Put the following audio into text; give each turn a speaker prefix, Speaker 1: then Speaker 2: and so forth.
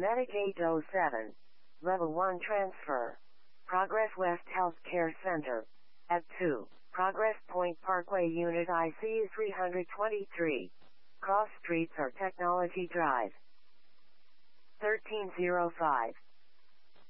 Speaker 1: Medicaid 07. Level 1 transfer. Progress West Healthcare Center. At 2. Progress Point Parkway Unit ICU 323. Cross Streets or Technology Drive. 1305.